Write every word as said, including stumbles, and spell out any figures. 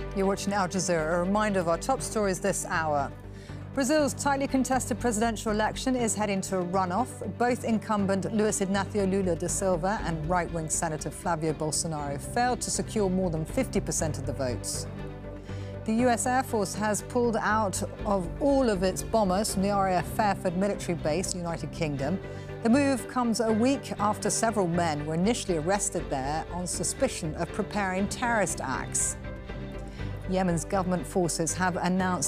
You're watching Al Jazeera. A reminder of our top stories this hour. Brazil's tightly contested presidential election is heading to a runoff. Both incumbent Luiz Inácio Lula da Silva and right-wing Senator Flavio Bolsonaro failed to secure more than fifty percent of the votes. The U S Air Force has pulled out of all of its bombers from the R A F Fairford military base, United Kingdom. The move comes a week after several men were initially arrested there on suspicion of preparing terrorist acts. Yemen's government forces have announced